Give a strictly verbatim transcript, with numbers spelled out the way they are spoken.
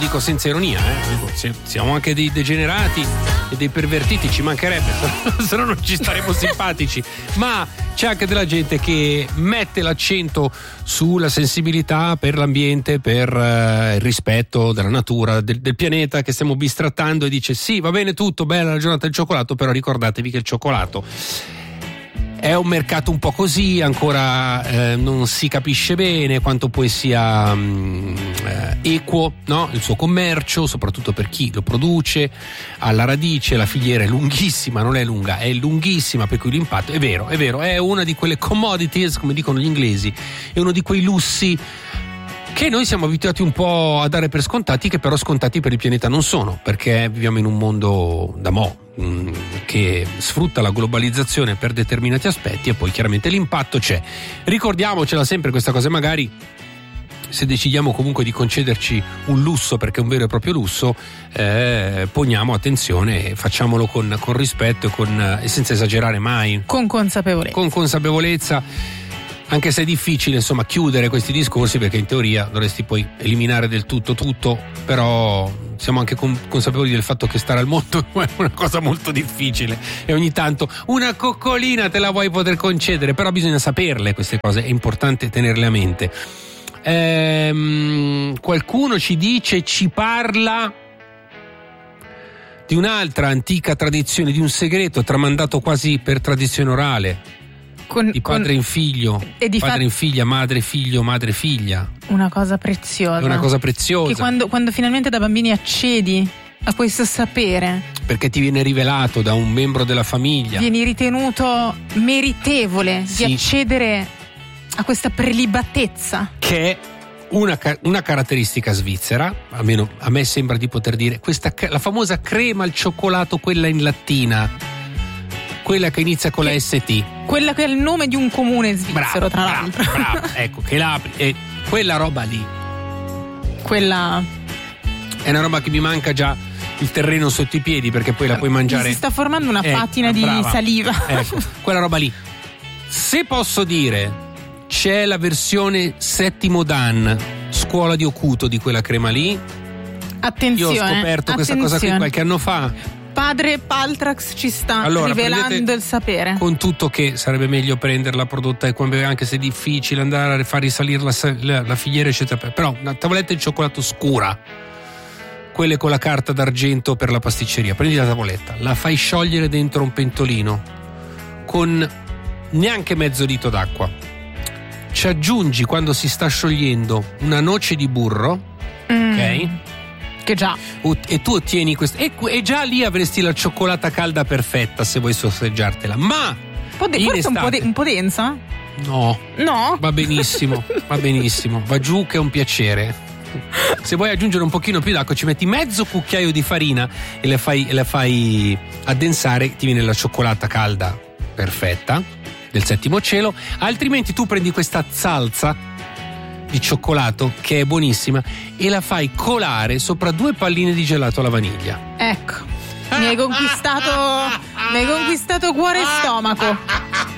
dico senza ironia, eh. Dico, siamo anche dei degenerati e dei pervertiti, ci mancherebbe, se no non ci staremo simpatici, ma c'è anche della gente che mette l'accento sulla sensibilità per l'ambiente, per eh, il rispetto della natura, del, del pianeta che stiamo bistrattando, e dice sì, va bene tutto, bella la giornata del cioccolato, però ricordatevi che il cioccolato è un mercato un po' così, ancora eh, non si capisce bene quanto poi sia mh, eh, equo, no? Il suo commercio, soprattutto per chi lo produce. Alla radice la filiera è lunghissima, non è lunga, è lunghissima, per cui l'impatto è vero, è vero, è una di quelle commodities, come dicono gli inglesi, è uno di quei lussi che noi siamo abituati un po' a dare per scontati, che però scontati per il pianeta non sono, perché viviamo in un mondo da mo' mh, che sfrutta la globalizzazione per determinati aspetti, e poi chiaramente l'impatto c'è. Ricordiamocela sempre questa cosa, magari se decidiamo comunque di concederci un lusso, perché è un vero e proprio lusso, eh, poniamo attenzione e facciamolo con, con rispetto e, con, e senza esagerare mai, con consapevolezza con consapevolezza. Anche se è difficile, insomma, chiudere questi discorsi, perché in teoria dovresti poi eliminare del tutto tutto, però siamo anche con, consapevoli del fatto che stare al mondo è una cosa molto difficile, e ogni tanto una coccolina te la vuoi poter concedere, però bisogna saperle queste cose, è importante tenerle a mente. Ehm, qualcuno ci dice, ci parla di un'altra antica tradizione, di un segreto tramandato quasi per tradizione orale, Con, di padre con, in figlio, e di padre fa... in figlia, madre figlio, madre figlia. Una cosa preziosa. È una cosa preziosa. Che quando, quando finalmente da bambini accedi a questo sapere, perché ti viene rivelato da un membro della famiglia, vieni ritenuto meritevole sì. di accedere a questa prelibatezza, che è una, una caratteristica svizzera, almeno a me sembra di poter dire, questa, la famosa crema al cioccolato, quella in lattina, quella che inizia con che, la S T, quella che è il nome di un comune svizzero, bravo, tra l'altro. Bravo, bravo. Ecco, che l'apri, e quella roba lì, quella è una roba che mi manca già il terreno sotto i piedi, perché poi la puoi mangiare. Si sta formando una eh, patina di brava. saliva. Ecco, quella roba lì. Se posso dire, c'è la versione settimo Dan, scuola di Ocuto, di quella crema lì. Attenzione. Io ho scoperto attenzione. questa cosa qui qualche anno fa. Padre Paltrax ci sta allora, rivelando il sapere. Con tutto che sarebbe meglio prenderla prodotta, anche se è difficile andare a far risalire la, la, la filiera, eccetera. Però una tavoletta di cioccolato scura, quelle con la carta d'argento per la pasticceria, prendi la tavoletta, la fai sciogliere dentro un pentolino con neanche mezzo litro d'acqua, ci aggiungi, quando si sta sciogliendo, una noce di burro, mm. ok? Che già. E tu ottieni questo, e, e già lì avresti la cioccolata calda perfetta, se vuoi sorseggiartela. Ma Pode, forse estate, un, po de, un po' densa? No. No? Va benissimo, va benissimo, va giù che è un piacere. Se vuoi aggiungere un pochino più d'acqua, ci metti mezzo cucchiaio di farina e la fai, e la fai addensare, ti viene la cioccolata calda perfetta del settimo cielo. Altrimenti tu prendi questa salsa di cioccolato, che è buonissima, e la fai colare sopra due palline di gelato alla vaniglia. Ecco, mi hai conquistato mi hai conquistato cuore e stomaco.